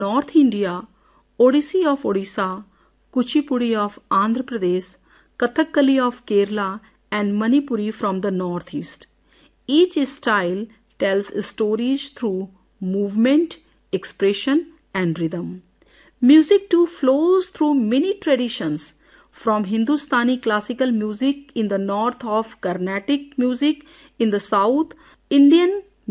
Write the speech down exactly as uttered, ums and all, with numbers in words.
North India, Odissi of Odisha, Kuchipudi of Andhra Pradesh, Kathakali of Kerala, and Manipuri from the northeast. Each style tells stories through movement, expression, and rhythm. Music too flows through many traditions, from Hindustani classical music in the north of Carnatic music in the south, Indian